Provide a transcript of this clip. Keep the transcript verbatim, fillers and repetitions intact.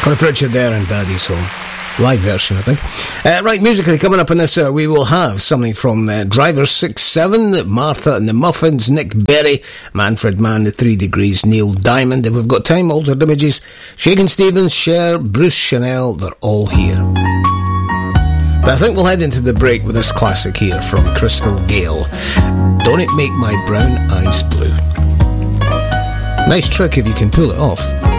Cliff Richard there and Daddy's Home. Live version, I think. Uh, right, musically, coming up in this hour, we will have something from uh, Driver six seven, Martha and the Muffins, Nick Berry, Manfred Mann, The Three Degrees, Neil Diamond. If we've got time, Altered Images, Shakin' Stevens, Cher, Bruce Chanel, they're all here. But I think we'll head into the break with this classic here from Crystal Gayle. Don't It Make My Brown Eyes Blue. Nice trick if you can pull it off.